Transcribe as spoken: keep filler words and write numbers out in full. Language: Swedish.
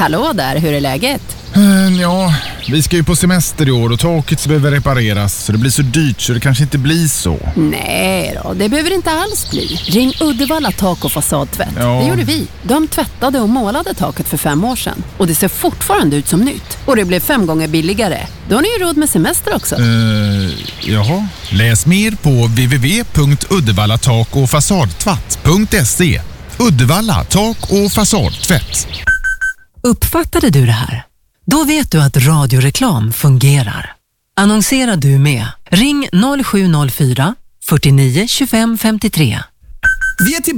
Hallå där, hur är läget? Mm, ja, vi ska ju på semester i år och taket behöver repareras så det blir så dyrt så det kanske inte blir så. Nej då, det behöver inte alls bli. Ring Uddevalla tak- och fasadtvätt. Ja. Det gjorde vi. De tvättade och målade taket för fem år sedan. Och det ser fortfarande ut som nytt. Och det blev fem gånger billigare. Då har ni ju råd med semester också. Uh, jaha. Läs mer på w w w punkt uddevalla tak och fasadtvätt punkt se. Uddevalla tak- och fasadtvätt. Uppfattade du det här? Då vet du att radioreklam fungerar. Annonserar du med? Ring noll sju noll fyra, fyrtionio, tjugofem femtiotre. Vi är till